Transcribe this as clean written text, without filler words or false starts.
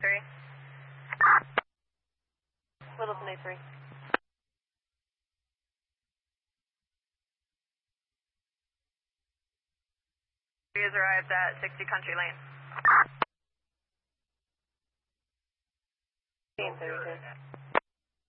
3. Littleton A3. He has arrived at 60 Country Lane. 32.